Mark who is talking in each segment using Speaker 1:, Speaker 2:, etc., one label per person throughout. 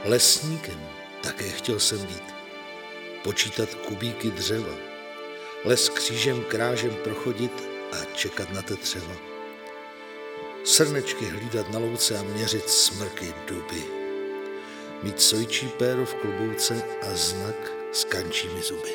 Speaker 1: Lesníkem také chtěl jsem být. Počítat kubíky dřeva. Les křížem krážem prochodit a čekat na tetřeva. Srnečky hlídat na louce a měřit smrky duby. Mít sojčí péro v klobouce a znak s kančími zuby.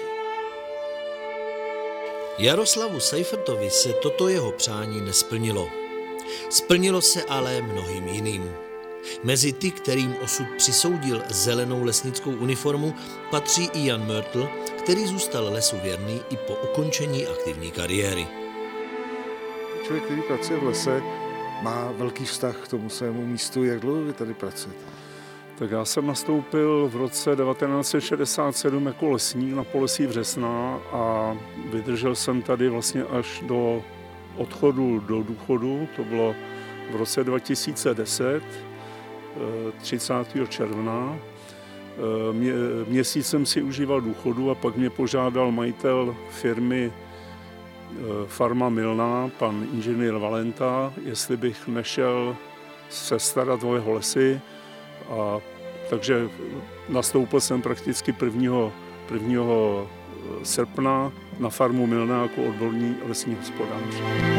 Speaker 2: Jaroslavu Seifertovi se toto jeho přání nesplnilo. Splnilo se ale mnohým jiným. Mezi ty, kterým osud přisoudil zelenou lesnickou uniformu, patří i Jan Mörtl, který zůstal lesu věrný i po ukončení aktivní kariéry.
Speaker 3: Člověk, který pracuje v lese, má velký vztah k tomu svému místu. Jak dlouho vy tady pracujete?
Speaker 4: Tak já jsem nastoupil v roce 1967 jako lesník na Polesí Vřesná a vydržel jsem tady vlastně až do odchodu do důchodu. To bylo v roce 2010, 30. června. Měsíc jsem si užíval důchodu a pak mě požádal majitel firmy Farma Milná, pan inženýr Valenta, jestli bych nešel se starat o jeho lesy. Takže nastoupil jsem prakticky 1. srpna na farmu Milná jako odborný lesní hospodář.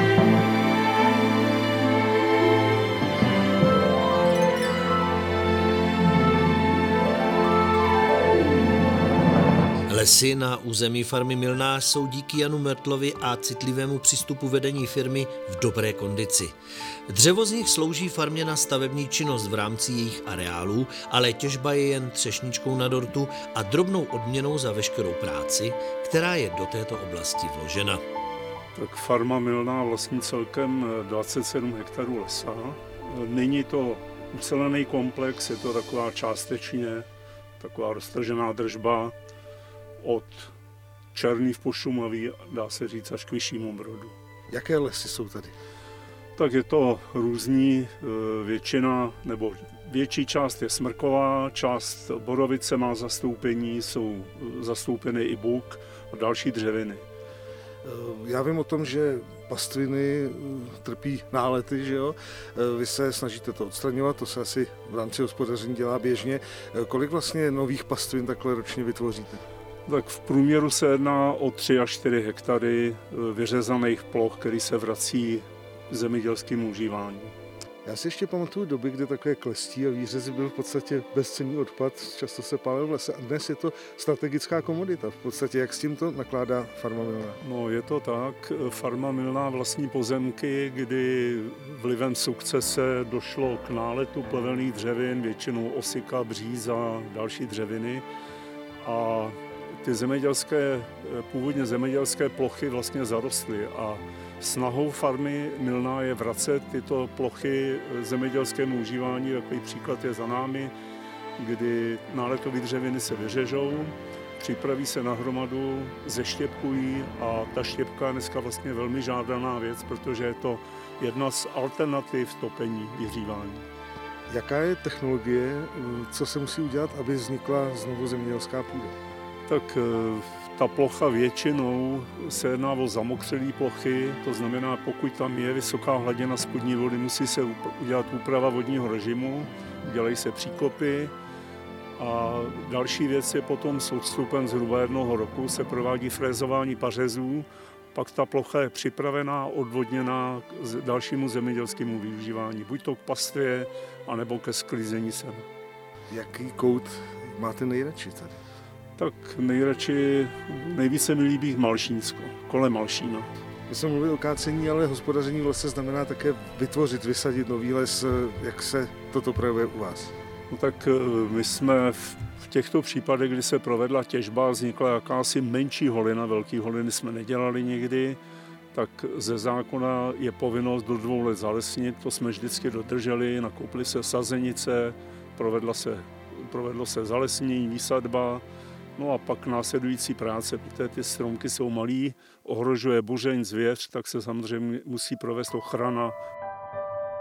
Speaker 2: Lesy na území farmy Milná jsou díky Janu Mörtlovi a citlivému přístupu vedení firmy v dobré kondici. Dřevo z nich slouží farmě na stavební činnost v rámci jejich areálů, ale těžba je jen třešničkou na dortu a drobnou odměnou za veškerou práci, která je do této oblasti vložena.
Speaker 4: Tak farma Milná vlastní celkem 27 hektarů lesa. Není to ucelený komplex, je to taková částečně, taková roztržená držba od Černý v Pošumaví, dá se říct, až k Vyššímu Brodu.
Speaker 3: Jaké lesy jsou tady?
Speaker 4: Tak je to různý, většina, nebo větší část je smrková, část borovice má zastoupení, jsou zastoupeny i buk a další dřeviny.
Speaker 3: Já vím o tom, že pastviny trpí nálety, že jo? Vy se snažíte to odstraňovat, to se asi v rámci hospodaření dělá běžně. Kolik vlastně nových pastvin takhle ročně vytvoříte?
Speaker 4: Tak v průměru se jedná o 3 až 4 hektary vyřezaných ploch, který se vrací k zemědělskému užívání.
Speaker 3: Já si ještě pamatuju doby, kdy takové klestí a výřezy byl v podstatě bezcenný odpad, často se pálil v lese a dnes je to strategická komodita. V podstatě jak s tím to nakládá farma Milná?
Speaker 4: No je to tak, farma Milná vlastní pozemky, kdy vlivem sukcese došlo k náletu plevelných dřevin, většinou osika, bříza, další dřeviny a ty původně zemědělské plochy vlastně zarostly a snahou farmy Milná je vracet tyto plochy zemědělskému užívání. Takový příklad je za námi, kdy náletové dřeviny se vyřežou, připraví se na hromadu, zeštěpkují a ta štěpka je dneska vlastně velmi žádaná věc, protože je to jedna z alternativ topení, vyhřívání.
Speaker 3: Jaká je technologie, co se musí udělat, aby vznikla znovu zemědělská půda?
Speaker 4: Tak ta plocha většinou se jedná o zamokřelé plochy, to znamená, pokud tam je vysoká hladina spodní vody, musí se udělat úprava vodního režimu, dělají se příkopy a další věc je potom s odstupem zhruba 1 roku se provádí frézování pařezů, pak ta plocha je připravená, odvodněná k dalšímu zemědělskému využívání, buď to k pastvě, anebo ke sklízení sena.
Speaker 3: Jaký kout máte nejradši tady?
Speaker 4: Tak nejvíce mi líbí Malšínsko, kolem Malšína.
Speaker 3: My jsme mluvili o kácení, ale hospodaření v lese znamená také vytvořit, vysadit nový les. Jak se toto projevuje u vás?
Speaker 4: No tak my jsme v těchto případech, kdy se provedla těžba, vznikla jakási menší holina, velký holiny jsme nedělali nikdy, tak ze zákona je povinnost do 2 let zalesnit, to jsme vždycky dodrželi, nakoupily se sazenice, provedlo se zalesnění, výsadba, no a pak následující práce, protože ty stromky jsou malý, ohrožuje buřeň, zvěř, tak se samozřejmě musí provést ochrana